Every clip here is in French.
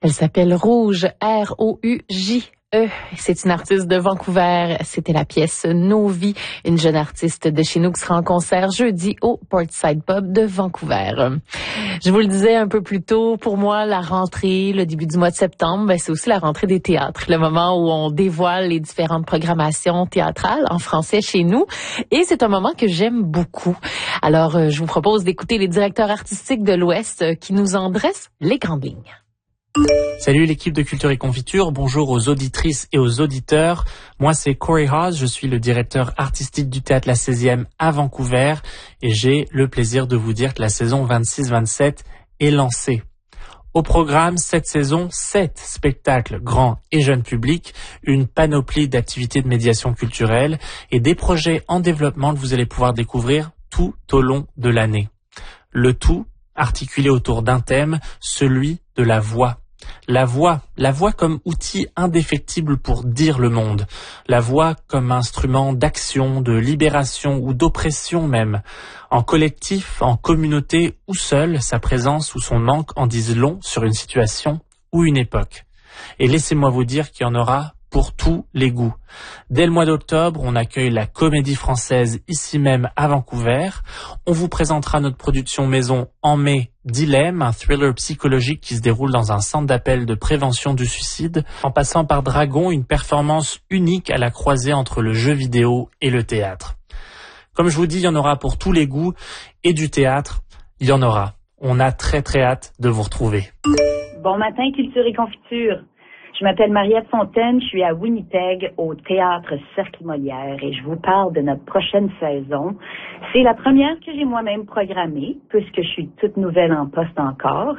Elle s'appelle Rouge, R-O-U-J-E. C'est une artiste de Vancouver. C'était la pièce Nos vies, une jeune artiste de chez nous qui sera en concert jeudi au Portside Pub de Vancouver. Je vous le disais un peu plus tôt, pour moi, la rentrée, le début du mois de septembre, c'est aussi la rentrée des théâtres, le moment où on dévoile les différentes programmations théâtrales en français chez nous. Et c'est un moment que j'aime beaucoup. Alors, je vous propose d'écouter les directeurs artistiques de l'Ouest qui nous en dressent les grandes lignes. Salut l'équipe de Culture et Confiture, bonjour aux auditrices et aux auditeurs. Moi c'est Corey Haas, je suis le directeur artistique du Théâtre La 16e à Vancouver et j'ai le plaisir de vous dire que la saison 26-27 est lancée. Au programme, cette saison, 7 spectacles grands et jeunes publics, une panoplie d'activités de médiation culturelle et des projets en développement que vous allez pouvoir découvrir tout au long de l'année. Le tout articulé autour d'un thème, celui de la voix. La voix comme outil indéfectible pour dire le monde. La voix comme instrument d'action, de libération ou d'oppression même. En collectif, en communauté ou seul, sa présence ou son manque en disent long sur une situation ou une époque. Et laissez-moi vous dire qu'il y en aura pour tous les goûts. Dès le mois d'octobre, on accueille la Comédie Française ici même à Vancouver. On vous présentera notre production maison en mai, Dilemme, un thriller psychologique qui se déroule dans un centre d'appel de prévention du suicide, en passant par Dragon, une performance unique à la croisée entre le jeu vidéo et le théâtre. Comme je vous dis, il y en aura pour tous les goûts et du théâtre, il y en aura. On a très très hâte de vous retrouver. Bon matin, Culture et Confiture. Je m'appelle Mariette Fontaine, je suis à Winnipeg au Théâtre Cercle Molière et je vous parle de notre prochaine saison. C'est la première que j'ai moi-même programmée puisque je suis toute nouvelle en poste encore.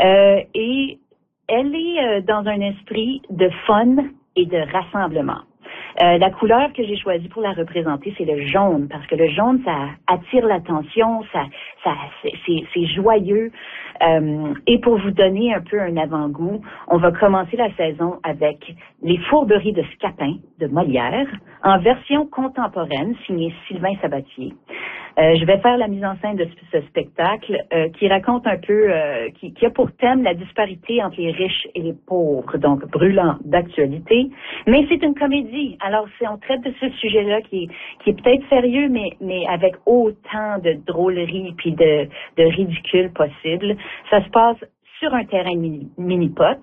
Et elle est dans un esprit de fun et de rassemblement. La couleur que j'ai choisie pour la représenter, c'est le jaune, parce que le jaune, ça attire l'attention, c'est joyeux. Et pour vous donner un peu un avant-goût, on va commencer la saison avec Les Fourberies de Scapin de Molière, en version contemporaine, signée Sylvain Sabatier. Je vais faire la mise en scène de ce spectacle qui raconte un peu, qui a pour thème la disparité entre les riches et les pauvres, donc brûlant d'actualité. Mais c'est une comédie, alors on traite de ce sujet-là qui est peut-être sérieux, mais avec autant de drôlerie puis de ridicule possible. Ça se passe sur un terrain mini-pot